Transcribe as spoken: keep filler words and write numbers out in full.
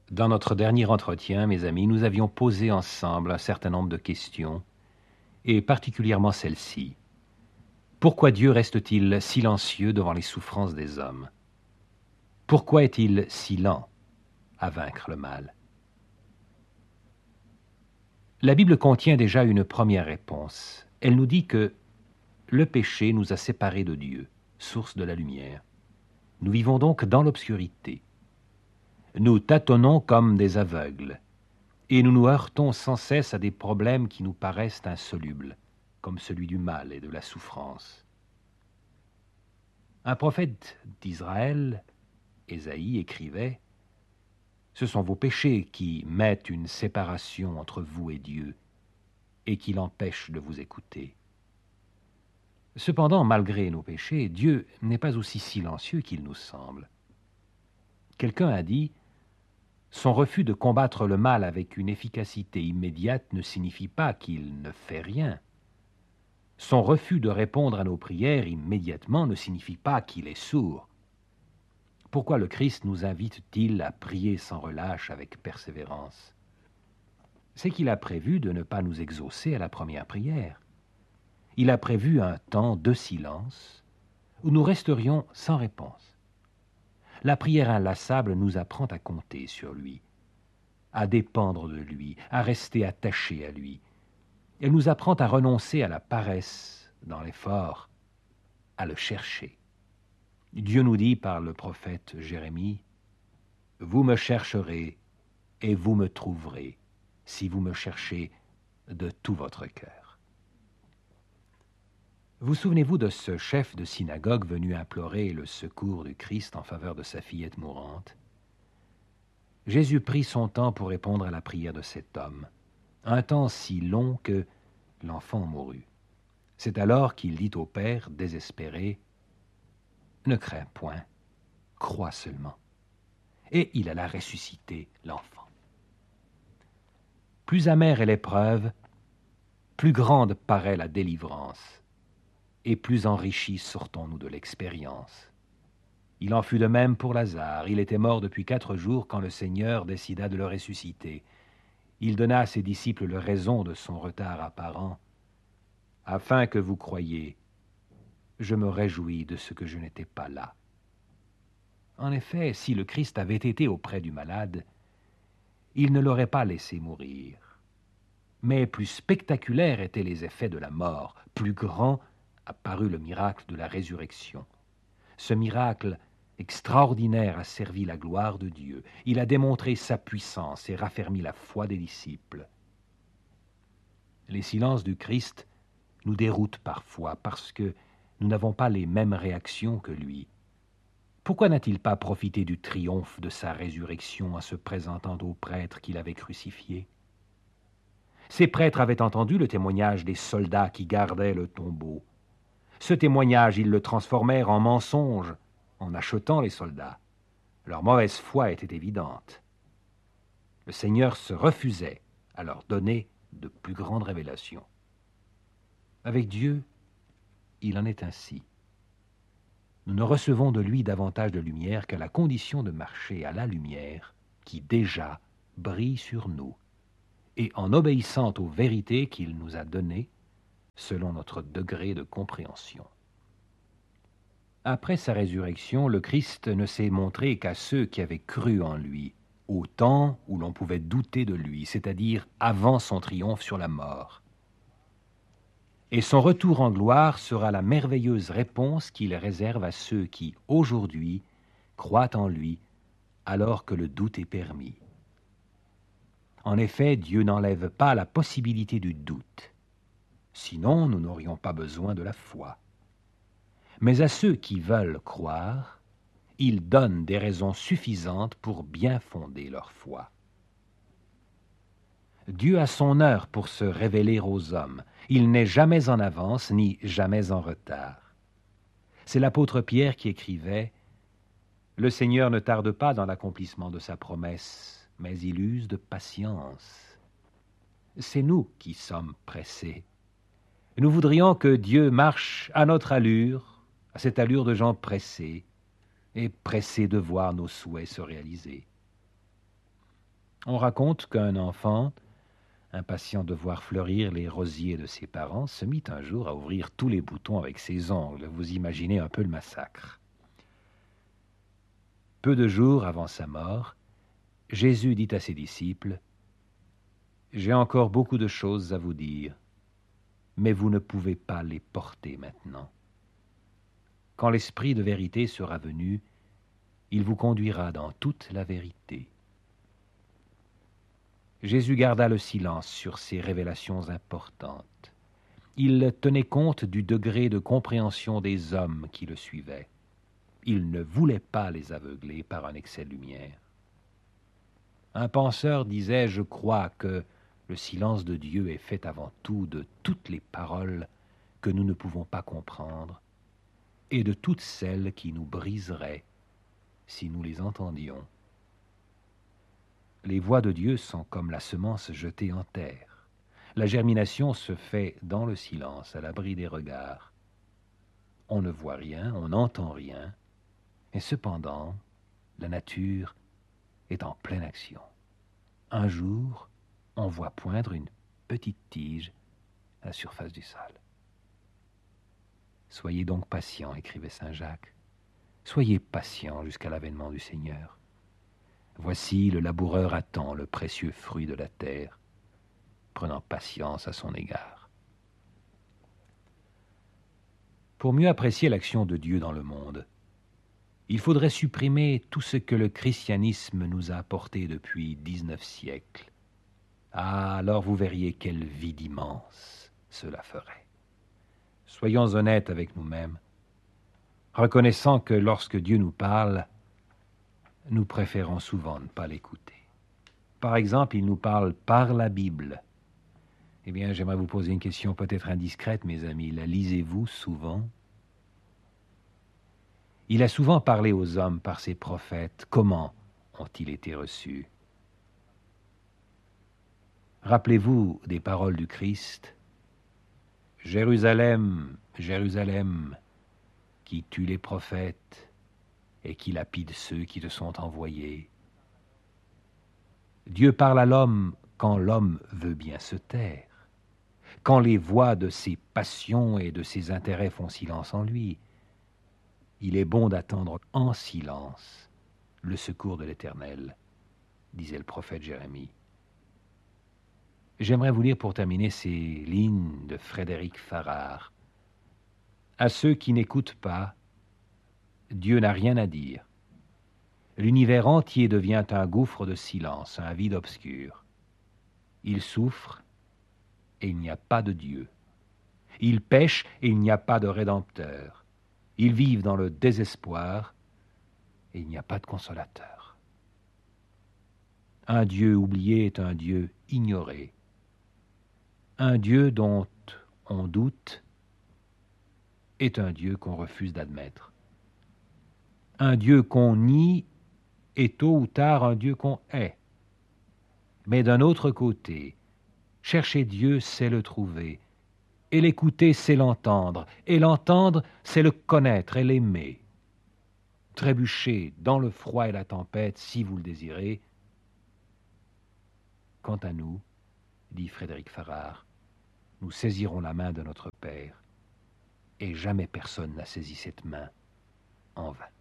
Dans notre dernier entretien, mes amis, nous avions posé ensemble un certain nombre de questions, et particulièrement celle-ci. Pourquoi Dieu reste-t-il silencieux devant les souffrances des hommes? Pourquoi est-il si lent à vaincre le mal? La Bible contient déjà une première réponse. Elle nous dit que le péché nous a séparés de Dieu, source de la lumière. Nous vivons donc dans l'obscurité. Nous tâtonnons comme des aveugles, et nous nous heurtons sans cesse à des problèmes qui nous paraissent insolubles, comme celui du mal et de la souffrance. Un prophète d'Israël, Ésaïe, écrivait « Ce sont vos péchés qui mettent une séparation entre vous et Dieu, et qui l'empêchent de vous écouter. » Cependant, malgré nos péchés, Dieu n'est pas aussi silencieux qu'il nous semble. Quelqu'un a dit « Son refus de combattre le mal avec une efficacité immédiate ne signifie pas qu'il ne fait rien. Son refus de répondre à nos prières immédiatement ne signifie pas qu'il est sourd. Pourquoi le Christ nous invite-t-il à prier sans relâche avec persévérance? C'est qu'il a prévu de ne pas nous exaucer à la première prière. Il a prévu un temps de silence où nous resterions sans réponse. La prière inlassable nous apprend à compter sur lui, à dépendre de lui, à rester attachés à lui. Elle nous apprend à renoncer à la paresse dans l'effort, à le chercher. Dieu nous dit par le prophète Jérémie, « Vous me chercherez et vous me trouverez, si vous me cherchez de tout votre cœur. » Vous souvenez-vous de ce chef de synagogue venu implorer le secours du Christ en faveur de sa fillette mourante? Jésus prit son temps pour répondre à la prière de cet homme, un temps si long que l'enfant mourut. C'est alors qu'il dit au Père, désespéré, « Ne crains point, crois seulement. » Et il alla ressusciter l'enfant. Plus amère est l'épreuve, plus grande paraît la délivrance, et plus enrichis sortons-nous de l'expérience. Il en fut de même pour Lazare. Il était mort depuis quatre jours quand le Seigneur décida de le ressusciter. Il donna à ses disciples la raison de son retard apparent. « Afin que vous croyiez, je me réjouis de ce que je n'étais pas là. » En effet, si le Christ avait été auprès du malade, il ne l'aurait pas laissé mourir. Mais plus spectaculaires étaient les effets de la mort, plus grand apparut le miracle de la résurrection. Ce miracle extraordinaire a servi la gloire de Dieu. Il a démontré sa puissance et raffermi la foi des disciples. Les silences du Christ nous déroutent parfois parce que nous n'avons pas les mêmes réactions que lui. Pourquoi n'a-t-il pas profité du triomphe de sa résurrection en se présentant aux prêtres qu'il avait crucifiés? Ces prêtres avaient entendu le témoignage des soldats qui gardaient le tombeau. Ce témoignage, ils le transformèrent en mensonge en achetant les soldats. Leur mauvaise foi était évidente. Le Seigneur se refusait à leur donner de plus grandes révélations. Avec Dieu, il en est ainsi. Nous ne recevons de lui davantage de lumière qu'à la condition de marcher à la lumière qui déjà brille sur nous, et en obéissant aux vérités qu'il nous a données selon notre degré de compréhension. Après sa résurrection, le Christ ne s'est montré qu'à ceux qui avaient cru en lui, au temps où l'on pouvait douter de lui, c'est-à-dire avant son triomphe sur la mort. Et son retour en gloire sera la merveilleuse réponse qu'il réserve à ceux qui, aujourd'hui, croient en lui, alors que le doute est permis. En effet, Dieu n'enlève pas la possibilité du doute. Sinon, nous n'aurions pas besoin de la foi. Mais à ceux qui veulent croire, il donne des raisons suffisantes pour bien fonder leur foi. Dieu a son heure pour se révéler aux hommes. Il n'est jamais en avance ni jamais en retard. C'est l'apôtre Pierre qui écrivait « Le Seigneur ne tarde pas dans l'accomplissement de sa promesse, mais il use de patience. » C'est nous qui sommes pressés. Nous voudrions que Dieu marche à notre allure, à cette allure de gens pressés, et pressés de voir nos souhaits se réaliser. On raconte qu'un enfant, impatient de voir fleurir les rosiers de ses parents, se mit un jour à ouvrir tous les boutons avec ses ongles. Vous imaginez un peu le massacre. Peu de jours avant sa mort, Jésus dit à ses disciples, « J'ai encore beaucoup de choses à vous dire, mais vous ne pouvez pas les porter maintenant. Quand l'Esprit de vérité sera venu, il vous conduira dans toute la vérité. » Jésus garda le silence sur ces révélations importantes. Il tenait compte du degré de compréhension des hommes qui le suivaient. Il ne voulait pas les aveugler par un excès de lumière. Un penseur disait, je crois que le silence de Dieu est fait avant tout de toutes les paroles que nous ne pouvons pas comprendre et de toutes celles qui nous briseraient si nous les entendions. Les voix de Dieu sont comme la semence jetée en terre. La germination se fait dans le silence, à l'abri des regards. On ne voit rien, on n'entend rien, et cependant, la nature est en pleine action. Un jour, on voit poindre une petite tige à la surface du sol. Soyez donc patient, écrivait saint Jacques. Soyez patient jusqu'à l'avènement du Seigneur. Voici le laboureur attend le précieux fruit de la terre, prenant patience à son égard. Pour mieux apprécier l'action de Dieu dans le monde, il faudrait supprimer tout ce que le christianisme nous a apporté depuis dix-neuf siècles. Ah, alors vous verriez quel vide immense cela ferait. Soyons honnêtes avec nous-mêmes, reconnaissant que lorsque Dieu nous parle, nous préférons souvent ne pas l'écouter. Par exemple, il nous parle par la Bible. Eh bien, j'aimerais vous poser une question peut-être indiscrète, mes amis. La lisez-vous souvent ? Il a souvent parlé aux hommes par ses prophètes. Comment ont-ils été reçus ? Rappelez-vous des paroles du Christ. « Jérusalem, Jérusalem, qui tue les prophètes et qui lapide ceux qui te sont envoyés. » Dieu parle à l'homme quand l'homme veut bien se taire, quand les voix de ses passions et de ses intérêts font silence en lui. Il est bon d'attendre en silence le secours de l'Éternel, disait le prophète Jérémie. J'aimerais vous lire pour terminer ces lignes de Frédéric Farrar. À ceux qui n'écoutent pas, Dieu n'a rien à dire. L'univers entier devient un gouffre de silence, un vide obscur. Ils souffrent et il n'y a pas de Dieu. Ils pêchent et il n'y a pas de Rédempteur. Ils vivent dans le désespoir et il n'y a pas de consolateur. Un Dieu oublié est un Dieu ignoré. Un Dieu dont on doute est un Dieu qu'on refuse d'admettre. Un Dieu qu'on nie est tôt ou tard un Dieu qu'on hait. Mais d'un autre côté, chercher Dieu, c'est le trouver, et l'écouter, c'est l'entendre, et l'entendre, c'est le connaître et l'aimer. Trébuchez dans le froid et la tempête, si vous le désirez. Quant à nous, dit Frédéric Farrar, nous saisirons la main de notre Père, et jamais personne n'a saisi cette main en vain.